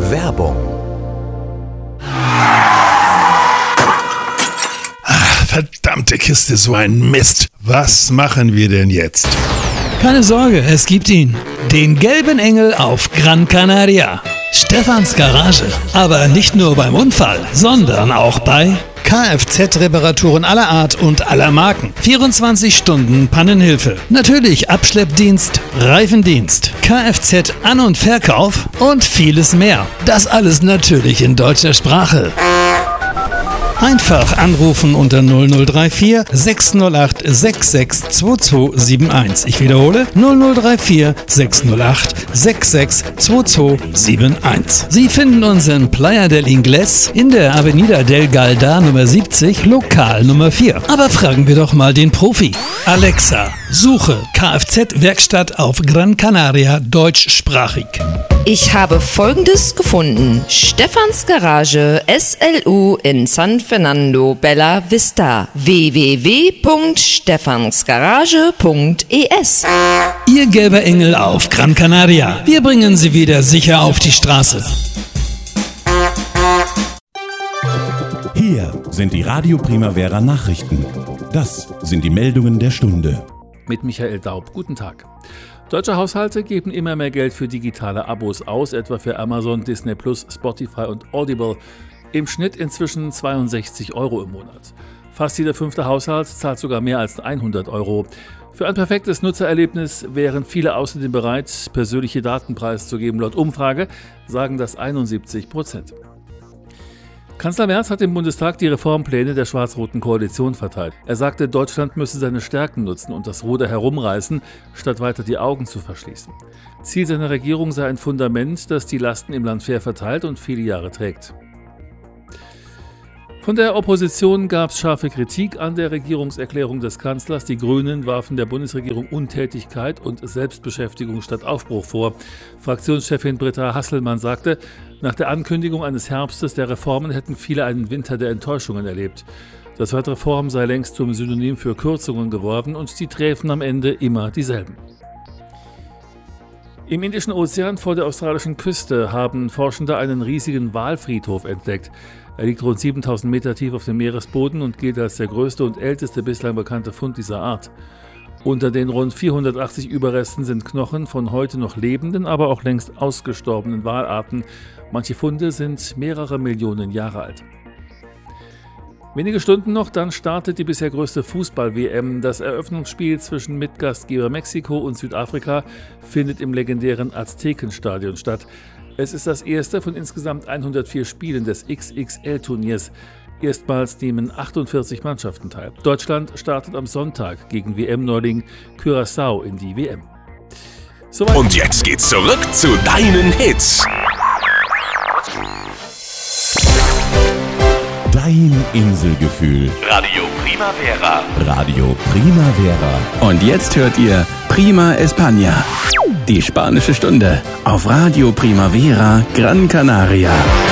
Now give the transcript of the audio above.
Werbung. Verdammte Kiste, so ein Mist. Was machen wir denn jetzt? Keine Sorge, es gibt ihn. Den gelben Engel auf Gran Canaria. Stefans Garage. Aber nicht nur beim Unfall, sondern auch bei Kfz-Reparaturen aller Art und aller Marken. 24 Stunden Pannenhilfe. Natürlich Abschleppdienst, Reifendienst, Kfz-An- und Verkauf und vieles mehr. Das alles natürlich in deutscher Sprache. Einfach anrufen unter 0034 608 662271. Ich wiederhole 0034 608 662271. Sie finden uns in Playa del Ingles in der Avenida del Galdar Nummer 70, Lokal Nummer 4. Aber fragen wir doch mal den Profi. Alexa, suche Kfz-Werkstatt auf Gran Canaria deutschsprachig. Ich habe Folgendes gefunden. Stefans Garage SLU in San Fernando Bella Vista. www.stefansgarage.es. Ihr gelber Engel auf Gran Canaria. Wir bringen Sie wieder sicher auf die Straße. Hier sind die Radio Primavera Nachrichten. Das sind die Meldungen der Stunde. Mit Michael Daub. Guten Tag. Deutsche Haushalte geben immer mehr Geld für digitale Abos aus, etwa für Amazon, Disney+, Spotify und Audible. Im Schnitt inzwischen 62 € im Monat. Fast jeder 5. Haushalt zahlt sogar mehr als 100 €. Für ein perfektes Nutzererlebnis wären viele außerdem bereit, persönliche Daten preiszugeben. Laut Umfrage sagen das 71%. Kanzler Merz hat im Bundestag die Reformpläne der schwarz-roten Koalition verteilt. Er sagte, Deutschland müsse seine Stärken nutzen und das Ruder herumreißen, statt weiter die Augen zu verschließen. Ziel seiner Regierung sei ein Fundament, das die Lasten im Land fair verteilt und viele Jahre trägt. Von der Opposition gab es scharfe Kritik an der Regierungserklärung des Kanzlers. Die Grünen warfen der Bundesregierung Untätigkeit und Selbstbeschäftigung statt Aufbruch vor. Fraktionschefin Britta Hasselmann sagte, nach der Ankündigung eines Herbstes der Reformen hätten viele einen Winter der Enttäuschungen erlebt. Das Wort Reform sei längst zum Synonym für Kürzungen geworden und die träfen am Ende immer dieselben. Im Indischen Ozean vor der australischen Küste haben Forschende einen riesigen Walfriedhof entdeckt. Er liegt rund 7000 Meter tief auf dem Meeresboden und gilt als der größte und älteste bislang bekannte Fund dieser Art. Unter den rund 480 Überresten sind Knochen von heute noch lebenden, aber auch längst ausgestorbenen Walarten. Manche Funde sind mehrere Millionen Jahre alt. Wenige Stunden noch, dann startet die bisher größte Fußball-WM. Das Eröffnungsspiel zwischen Mitgastgeber Mexiko und Südafrika findet im legendären Aztekenstadion statt. Es ist das erste von insgesamt 104 Spielen des XXL-Turniers. Erstmals nehmen 48 Mannschaften teil. Deutschland startet am Sonntag gegen WM-Neuling Curaçao in die WM. Und jetzt geht's zurück zu deinen Hits. Dein Inselgefühl. Radio Primavera. Radio Primavera. Und jetzt hört ihr Prima España. Die spanische Stunde auf Radio Primavera Gran Canaria.